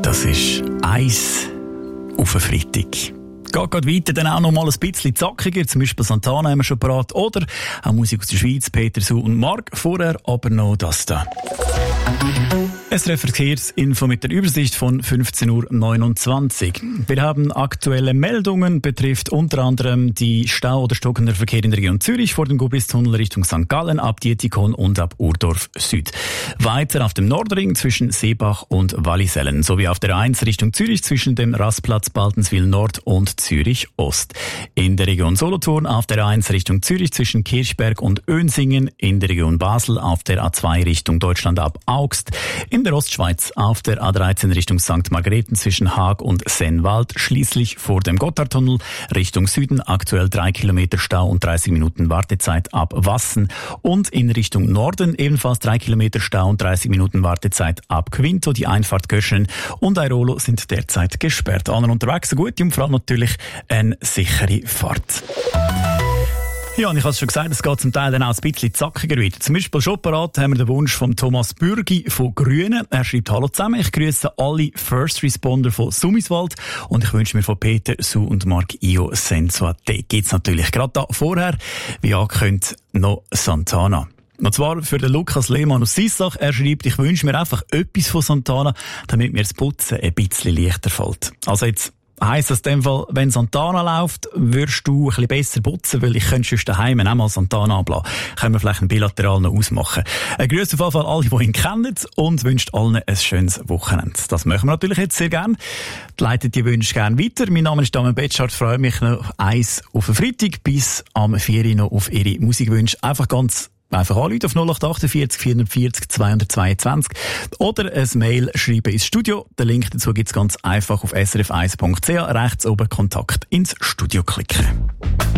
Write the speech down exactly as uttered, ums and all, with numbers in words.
Das ist Eis auf einen Freitag. Geht gerade weiter, dann auch noch mal ein bisschen zackiger. Zum Beispiel Santana haben wir schon parat. Oder auch Musik aus der Schweiz, Peter Su und Mark. Vorher aber noch das da. S R F Verkehrsinfo mit der Übersicht von fünfzehn Uhr neunundzwanzig. Wir haben aktuelle Meldungen, betrifft unter anderem die Stau- oder stockender Verkehr in der Region Zürich vor dem Gubistunnel Richtung Sankt Gallen, ab Dietikon und ab Urdorf Süd. Weiter auf dem Nordring zwischen Seebach und Wallisellen, sowie auf der A eins Richtung Zürich zwischen dem Rastplatz Baltenswil Nord und Zürich Ost. In der Region Solothurn auf der A eins Richtung Zürich zwischen Kirchberg und Önsingen, in der Region Basel auf der A zwei Richtung Deutschland ab Augst, in der Ostschweiz auf der A dreizehn Richtung Sankt Margrethen zwischen Haag und Sennwald, schließlich vor dem Gotthardtunnel Richtung Süden aktuell drei Kilometer Stau und dreißig Minuten Wartezeit ab Wassen, und in Richtung Norden ebenfalls drei Kilometer Stau und dreißig Minuten Wartezeit ab Quinto. Die Einfahrt Göschen und Airolo sind derzeit gesperrt. Allen unterwegs eine gute und vor allem natürlich eine sichere Fahrt. Ja, und ich habe es schon gesagt, es geht zum Teil dann auch ein bisschen zackiger weiter. Zum Beispiel schon parat haben wir den Wunsch von Thomas Bürgi von Grünen. Er schreibt: Hallo zusammen, ich grüße alle First Responder von Summiswald und ich wünsche mir von Peter, Su und Mark Io Sensuate. Gibt's natürlich gerade da vorher, wie angekündigt, noch Santana. Und zwar für den Lukas Lehmann aus Sissach. Er schreibt: Ich wünsche mir einfach etwas von Santana, damit mir das Putzen ein bisschen leichter fällt. Also jetzt heisst das in dem Fall, wenn Santana läuft, wirst du ein bisschen besser putzen, weil ich könnte sonst daheim auch mal Santana ablassen. Können wir vielleicht ein bilateral noch ausmachen. Ein Grüß auf jeden Fall alle, die ihn kennen, und wünscht allen ein schönes Wochenende. Das möchten wir natürlich jetzt sehr gerne. Leitet die Wünsche gerne weiter. Mein Name ist Damian Betschart. Freue mich noch eins auf den Freitag bis am vier Uhr noch auf Ihre Musikwünsche. Einfach ganz Einfach anrufen auf null acht achtundvierzig vierhundertvierzig zweihundertzweiundzwanzig oder ein Mail schreiben ins Studio. Den Link dazu gibt's ganz einfach auf s r f eins punkt c h. Rechts oben Kontakt ins Studio klicken.